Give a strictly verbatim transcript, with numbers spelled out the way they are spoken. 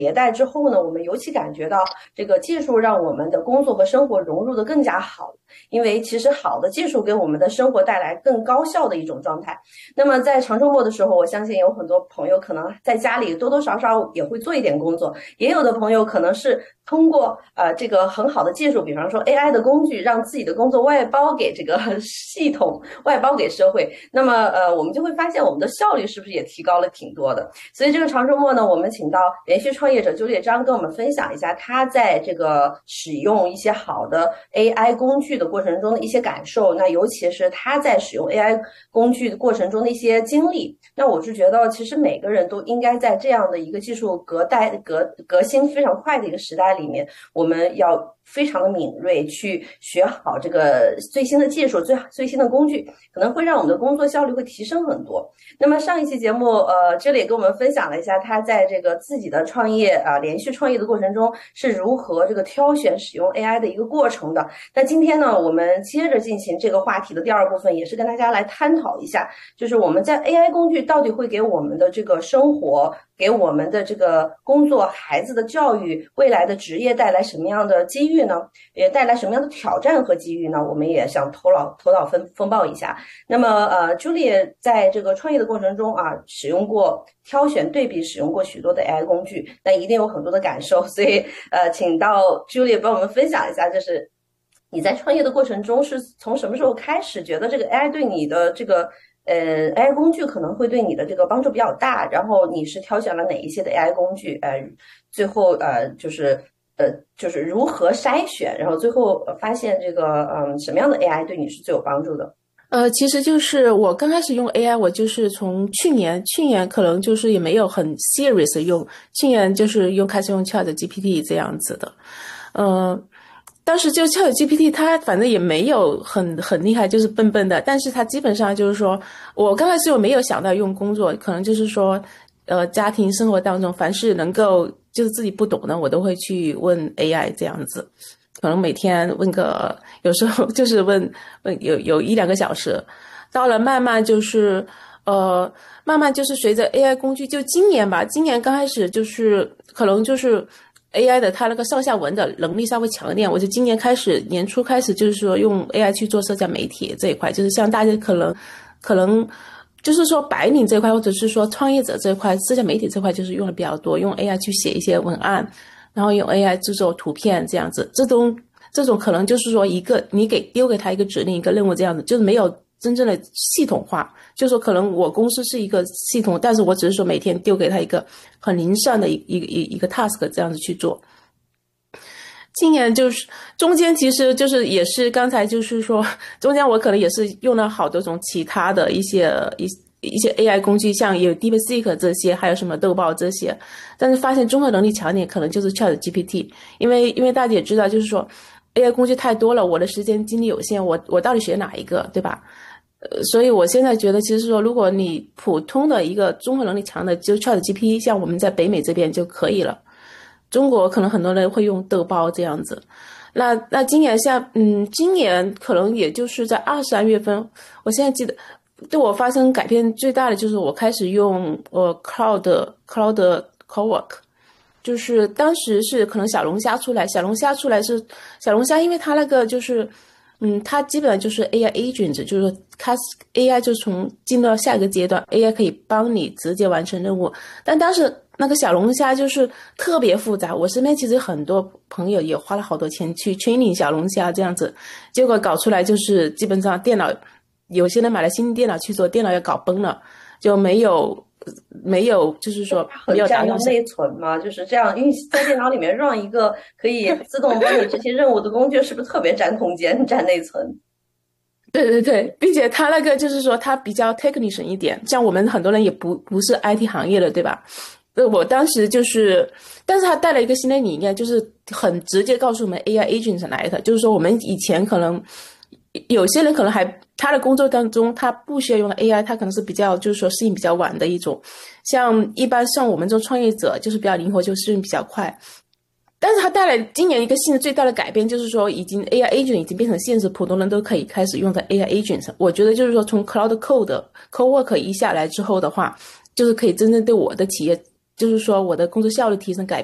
迭代之后呢，我们尤其感觉到这个技术让我们的工作和生活融入的更加好，因为其实好的技术给我们的生活带来更高效的一种状态。那么在长周末的时候，我相信有很多朋友可能在家里多多少少也会做一点工作，也有的朋友可能是通过呃这个很好的技术，比方说 A I 的工具，让自己的工作外包给这个系统，外包给社会。那么呃我们就会发现我们的效率是不是也提高了挺多的。所以这个长周末呢，我们请到连续创业者朱列章跟我们分享一下他在这个使用一些好的 A I 工具的过程中的一些感受，那尤其是他在使用 A I 工具的过程中的一些经历。那我是觉得其实每个人都应该在这样的一个技术革代革革新非常快的一个时代里面，我们要非常的敏锐，去学好这个最新的技术，最最新的工具，可能会让我们的工作效率会提升很多。那么上一期节目呃这里也跟我们分享了一下他在这个自己的创业啊、呃、连续创业的过程中是如何这个挑选使用 A I 的一个过程的。那今天呢，我们接着进行这个话题的第二部分，也是跟大家来探讨一下，就是我们在 A I 工具到底会给我们的这个生活，给我们的这个工作、孩子的教育、未来的职业带来什么样的机遇呢？也带来什么样的挑战和机遇呢？我们也想头脑头脑风风暴一下。那么呃 Julie 在这个创业的过程中啊，使用过挑选对比使用过许多的 A I 工具，那一定有很多的感受，所以呃请到 Julie 帮我们分享一下，就是你在创业的过程中是从什么时候开始觉得这个 A I 对你的这个呃 A I 工具可能会对你的这个帮助比较大，然后你是挑选了哪一些的 A I 工具，呃最后呃就是呃就是如何筛选，然后最后发现这个嗯什么样的 A I 对你是最有帮助的？ 呃，其实就是我刚开始用 A I， 我就是从去年，去年可能就是也没有很 serious 的用，去年就是用开始用 Chat G P T 这样子的，呃，当时就 Chat G P T 它反正也没有很很厉害，就是笨笨的，但是它基本上就是说，我刚开始我没有想到用工作，可能就是说，呃，家庭生活当中凡是能够就是自己不懂的，我都会去问 A I 这样子。可能每天问个，有时候就是问问有有一两个小时，到了慢慢就是呃慢慢就是随着 A I 工具，就今年吧，今年刚开始就是可能就是 A I 的它那个上下文的能力稍微强一点，我就今年开始年初开始就是说用 A I 去做社交媒体这一块，就是像大家可能可能就是说白领这一块，或者是说创业者这一块，社交媒体这块就是用的比较多，用 A I 去写一些文案。然后用 A I 制作图片这样子，这种这种可能就是说一个你给丢给他一个指令一个任务这样子，就是没有真正的系统化，就是说可能我公司是一个系统，但是我只是说每天丢给他一个很零散的一一一一个 task 这样子去做。今年就是中间其实就是也是刚才就是说中间我可能也是用了好多种其他的一些一一些 A I 工具，像有 DeepSeek 这些，还有什么豆包这些，但是发现综合能力强一点，可能就是 Chat G P T， 因为因为大家也知道，就是说 A I 工具太多了，我的时间精力有限，我我到底学哪一个，对吧？呃，所以我现在觉得，其实说如果你普通的一个综合能力强的，就 Chat G P T， 像我们在北美这边就可以了。中国可能很多人会用豆包这样子。那那今年像嗯，今年可能也就是在二三月份，我现在记得。对我发生改变最大的就是我开始用呃 Cloud Cloud Cowork， 就是当时是可能小龙虾出来，小龙虾出来是小龙虾，因为它那个就是嗯，它基本上就是 A I agent， 就是它 A I 就从进到下一个阶段 ，A I 可以帮你直接完成任务，但当时那个小龙虾就是特别复杂，我身边其实很多朋友也花了好多钱去 training 小龙虾这样子，结果搞出来就是基本上电脑。有些人买了新电脑去做，电脑也搞崩了，就没有没有，就是说没有占用内存嘛，就是这样。因为在电脑里面 run 一个可以自动帮你这些任务的工具，是不是特别占空间、占内存？ 对对对，并且它那个就是说它比较 technician 一点，像我们很多人也不不是 I T 行业的，对吧？我当时就是，但是它带了一个新的理念，就是很直接告诉我们 A I agent 来的，就是说我们以前可能。有些人可能还他的工作当中他不需要用的 A I， 他可能是比较就是说适应比较晚的一种，像一般像我们这种创业者就是比较灵活，就适应比较快。但是他带来今年一个新的最大的改变，就是说已经 A I agent 已经变成现实，普通人都可以开始用在 A I agent 上。我觉得就是说从 Cloud Code Cowork 一下来之后的话，就是可以真正对我的企业，就是说我的工作效率提升改变。